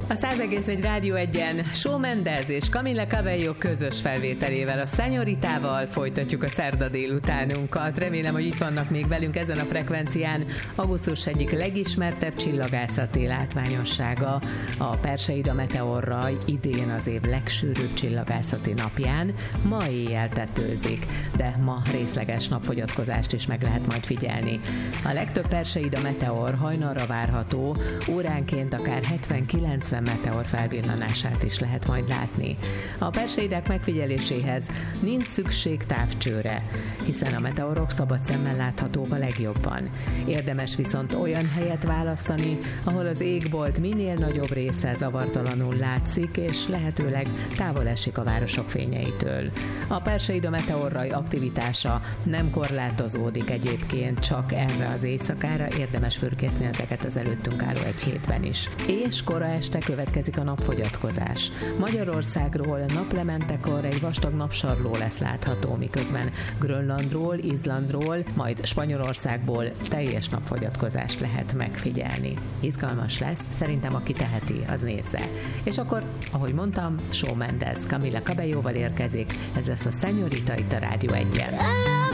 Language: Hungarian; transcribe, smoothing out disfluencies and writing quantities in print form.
A 100,1 Rádió 1-en Shawn Mendes és Camila Cabello közös felvételével, a Szenyoritával folytatjuk a szerda délutánunkat. Remélem, hogy itt vannak még velünk ezen a frekvencián. Augusztus egyik legismertebb csillagászati látványossága, a Perseida meteorra idén az év legsűrűbb csillagászati napján ma éjjel tetőzik, de ma részleges napfogyatkozást is meg lehet majd figyelni. A legtöbb Perseida meteor hajnalra várható, óránként akár 70-90 meteor felvillanását is lehet majd látni. A perseidák megfigyeléséhez nincs szükség távcsőre, hiszen a meteorok szabad szemmel láthatók a legjobban. Érdemes viszont olyan helyet választani, ahol az égbolt minél nagyobb része zavartalanul látszik, és lehetőleg távol esik a városok fényeitől. A Perseida meteorraj aktivitása nem korlátozódik egyébként csak erre az éjszakára, érdemes fürkészni ezeket az előttünk álló egy hétben is. És kora este következik a napfogyatkozás. Magyarországról naplementekor egy vastag napsarló lesz látható, miközben Grönlandról, Izlandról, majd Spanyolországból teljes napfogyatkozást lehet megfigyelni. Izgalmas lesz, szerintem aki teheti, az nézze. És akkor, ahogy mondtam, Shawn Mendes Camila Cabelloval érkezik, ez lesz a Szenyorita itt a Rádió 1-en.